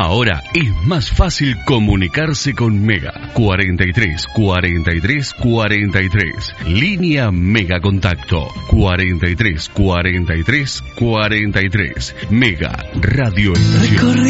Ahora es más fácil comunicarse con Mega. 43 43 43. Línea Mega Contacto. 43 43 43. Mega Radio Estación.